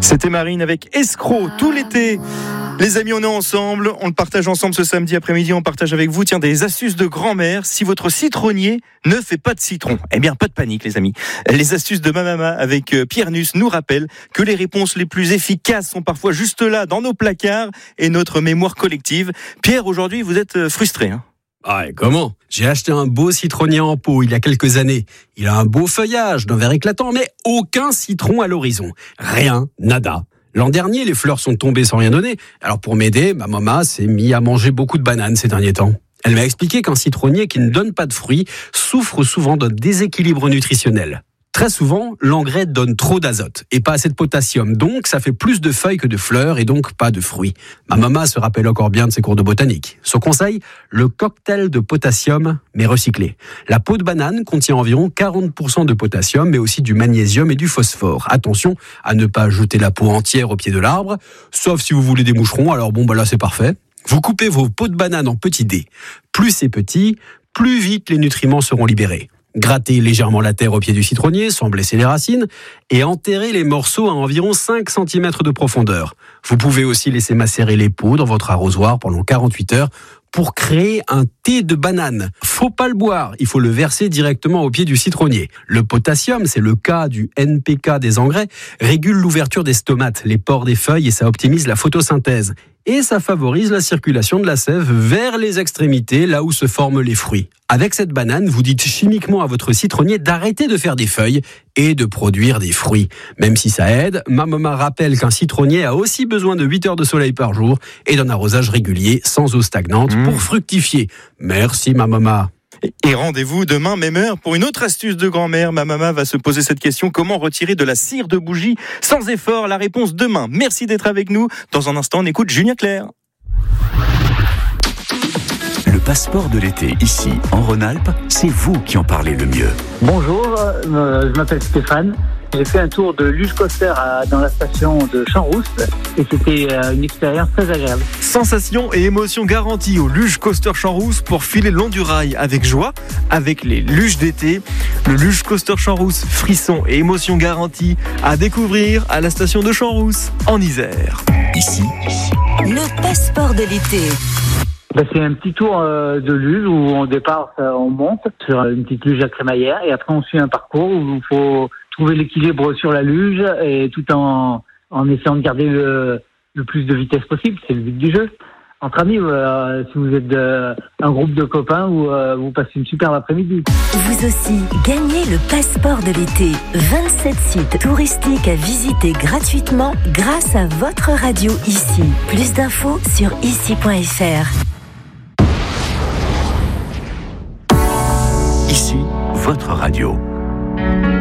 C'était Marine avec Escroc tout l'été. Les amis, on est ensemble, on le partage ensemble ce samedi après-midi, on partage avec vous des astuces de grand-mère. Si votre citronnier ne fait pas de citron, eh bien pas de panique les amis. Les astuces de ma maman avec Pierre Nuss nous rappellent que les réponses les plus efficaces sont parfois juste là dans nos placards et notre mémoire collective. Pierre, aujourd'hui vous êtes frustré Ah, et comment ? J'ai acheté un beau citronnier en pot il y a quelques années. Il a un beau feuillage d'un vert éclatant, mais aucun citron à l'horizon. Rien, nada. L'an dernier, les fleurs sont tombées sans rien donner. Alors pour m'aider, ma maman s'est mise à manger beaucoup de bananes ces derniers temps. Elle m'a expliqué qu'un citronnier qui ne donne pas de fruits souffre souvent d'un déséquilibre nutritionnel. Très souvent, l'engrais donne trop d'azote et pas assez de potassium. Donc, ça fait plus de feuilles que de fleurs et donc pas de fruits. Ma maman se rappelle encore bien de ses cours de botanique. Son conseil, le cocktail de potassium, mais recyclé. La peau de banane contient environ 40% de potassium, mais aussi du magnésium et du phosphore. Attention à ne pas jeter la peau entière au pied de l'arbre, sauf si vous voulez des moucherons. Alors là, c'est parfait. Vous coupez vos peaux de banane en petits dés. Plus c'est petit, plus vite les nutriments seront libérés. Grattez légèrement la terre au pied du citronnier sans blesser les racines et enterrez les morceaux à environ 5 cm de profondeur. Vous pouvez aussi laisser macérer les peaux dans votre arrosoir pendant 48 heures pour créer un thé de banane. Faut pas le boire, il faut le verser directement au pied du citronnier. Le potassium, c'est le K du NPK des engrais, régule l'ouverture des stomates, les pores des feuilles et ça optimise la photosynthèse. Et ça favorise la circulation de la sève vers les extrémités, là où se forment les fruits. Avec cette banane, vous dites chimiquement à votre citronnier d'arrêter de faire des feuilles et de produire des fruits. Même si ça aide, ma maman rappelle qu'un citronnier a aussi besoin de 8 heures de soleil par jour et d'un arrosage régulier sans eau stagnante pour fructifier. Merci ma maman. Et rendez-vous demain, même heure, pour une autre astuce de grand-mère. Ma maman va se poser cette question: comment retirer de la cire de bougie sans effort? La réponse demain. Merci d'être avec nous. Dans un instant, on écoute Julien Clerc. Le passeport de l'été, ici, en Rhône-Alpes, c'est vous qui en parlez le mieux. Bonjour, je m'appelle Stéphane. J'ai fait un tour de luge coaster dans la station de Champs-Rousse et c'était une expérience très agréable. Sensations et émotions garanties au luge coaster Champs-Rousse pour filer le long du rail avec joie, avec les luges d'été. Le luge coaster Champs-Rousse, frissons et émotions garanties à découvrir à la station de Champs-Rousse en Isère. Ici, le passeport de l'été. C'est un petit tour de luge où au départ on monte sur une petite luge à crémaillère et après on suit un parcours où il faut trouver l'équilibre sur la luge et tout en essayant de garder le plus de vitesse possible. C'est le but du jeu. Entre amis, si vous êtes un groupe de copains, vous passez une superbe après-midi. Vous aussi, gagnez le passeport de l'été. 27 sites touristiques à visiter gratuitement grâce à votre radio ici. Plus d'infos sur ici.fr. ici, votre radio.